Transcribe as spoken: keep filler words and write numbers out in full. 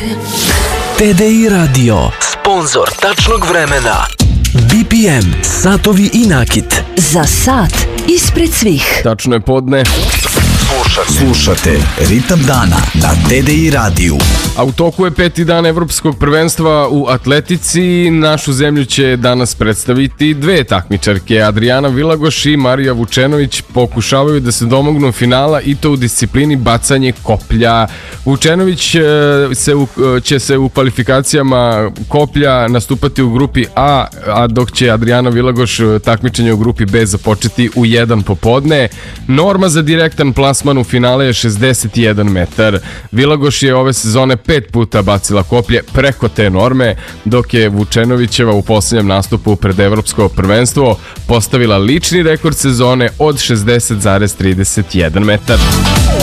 T D I Radio, sponzor tačnog vremena. B P M, satovi i nakit. Za sat ispred svih. Tačno je podne. Slušate, Slušate Ritam dana na T D I radiju. A u toku je peti dan Evropskog prvenstva u atletici. Našu zemlju će danas predstaviti dve takmičarke. Adriana Vilagoš i Marija Vučenović pokušavaju da se domognu finala i to u disciplini bacanje koplja. Vučenović se u, će se u kvalifikacijama koplja nastupati u grupi A, a dok će Adriana Vilagoš takmičenje u grupi B započeti u jedan popodne. Norma za direktan plasman u finale je šezdeset jedan metar. Vilagoš je ove sezone pet puta bacila koplje preko te norme, dok je Vučenovićeva u posljednjem nastupu pred Evropsko prvenstvo postavila lični rekord sezone od šezdeset zarez trideset jedan metar.